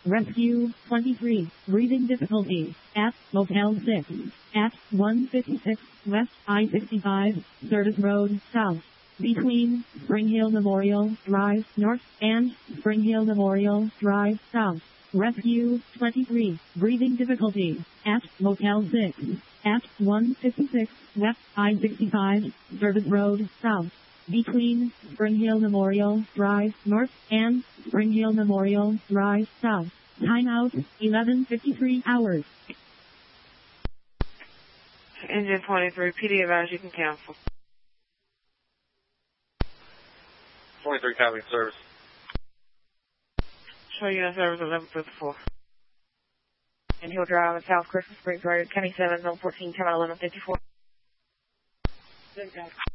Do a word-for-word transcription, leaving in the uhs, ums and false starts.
Rescue twenty-three, breathing difficulty, at Motel six, at one fifty-six West I sixty-five, Service Road, South, between Spring Hill Memorial Drive, North, and Spring Hill Memorial Drive, South. Rescue twenty-three, breathing difficulty, at Motel six, at one fifty-six West I sixty-five, Service Road, South, between Spring Hill Memorial Drive, North, and Spring Hill Memorial Drive, South. Timeout, eleven fifty-three hours. Engine twenty-three, P D advise you can cancel. twenty-three, copy service. Show you on service eleven fifty-four. And he'll drive at South Christmas Creek Road, County seven, zone fourteen, time at eleven fifty-four.